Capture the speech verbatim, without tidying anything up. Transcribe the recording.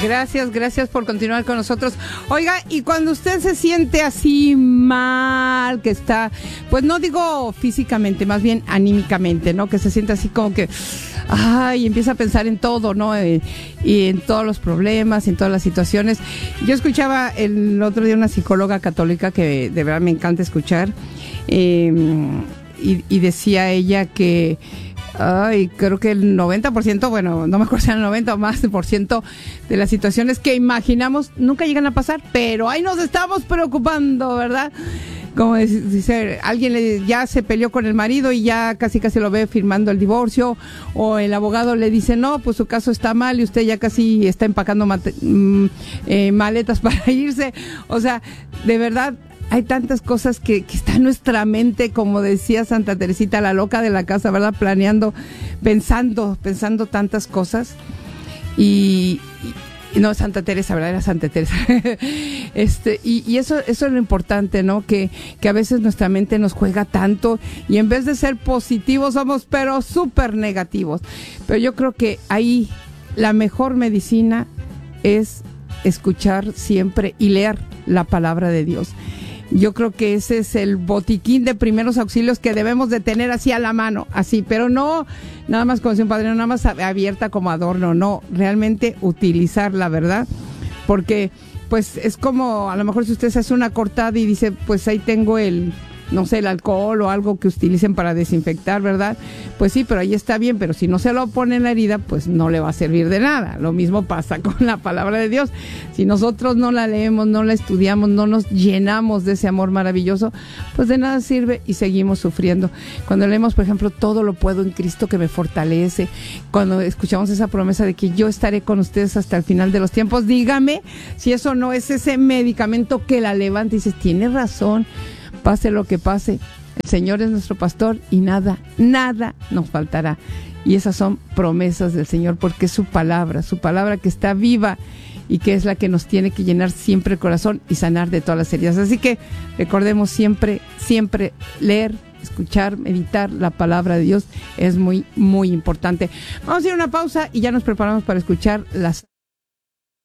Gracias, gracias por continuar con nosotros. Oiga, y cuando usted se siente así mal, que está, pues no digo físicamente, más bien anímicamente, ¿no? Que se siente así como que, ay, empieza a pensar en todo, ¿no? Eh, y en todos los problemas, en todas las situaciones. Yo escuchaba el otro día una psicóloga católica que de verdad me encanta escuchar, eh, y, y decía ella que ay, creo que el noventa por ciento, bueno, no me acuerdo si era el noventa o más por ciento de las situaciones que imaginamos nunca llegan a pasar, pero ahí nos estamos preocupando, ¿verdad? Como dice, alguien le, ya se peleó con el marido y ya casi casi lo ve firmando el divorcio, o el abogado le dice, no, pues su caso está mal y usted ya casi está empacando mate, mm, eh, maletas para irse. O sea, de verdad, hay tantas cosas que, que está en nuestra mente, como decía Santa Teresita, la loca de la casa, ¿verdad? Planeando, pensando, pensando tantas cosas. Y, y no, Santa Teresa, ¿verdad? Era Santa Teresa. este, y, y eso, eso es lo importante, ¿no? Que, que a veces nuestra mente nos juega tanto y en vez de ser positivos somos, pero súper negativos. Pero yo creo que ahí la mejor medicina es escuchar siempre y leer la palabra de Dios. Yo creo que ese es el botiquín de primeros auxilios que debemos de tener así a la mano, así, pero no nada más como si un padrino, nada más abierta como adorno, no, realmente utilizar la verdad, porque pues es como, a lo mejor si usted se hace una cortada y dice, pues ahí tengo el, no sé, el alcohol o algo que utilicen para desinfectar, ¿verdad? Pues sí, pero ahí está bien, pero si no se lo pone en la herida, pues no le va a servir de nada. Lo mismo pasa con la palabra de Dios. Si nosotros no la leemos, no la estudiamos, no nos llenamos de ese amor maravilloso, pues de nada sirve y seguimos sufriendo. Cuando leemos, por ejemplo, todo lo puedo en Cristo que me fortalece, cuando escuchamos esa promesa de que yo estaré con ustedes hasta el final de los tiempos, dígame si eso no es ese medicamento que la levanta y dices, tiene razón. Pase lo que pase, el Señor es nuestro pastor y nada, nada nos faltará. Y esas son promesas del Señor, porque es su palabra, su palabra que está viva y que es la que nos tiene que llenar siempre el corazón y sanar de todas las heridas. Así que recordemos siempre, siempre leer, escuchar, meditar la palabra de Dios es muy, muy importante. Vamos a ir a una pausa y ya nos preparamos para escuchar las